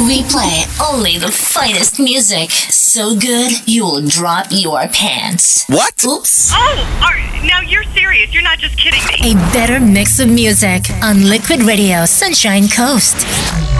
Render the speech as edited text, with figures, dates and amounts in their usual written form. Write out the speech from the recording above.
We play only the finest music. So good, you'll drop your pants. What? Oops. Now you're serious. You're not just kidding me. A better mix of music on Liquid Radio Sunshine Coast.